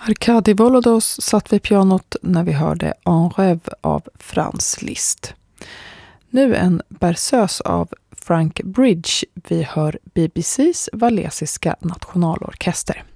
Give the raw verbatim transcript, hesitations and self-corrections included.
Arkadi Volodos satt vid pianot när vi hörde En rêve av Franz Liszt. Nu en berceuse av Frank Bridge. Vi hör B B C:s walesiska nationalorkester.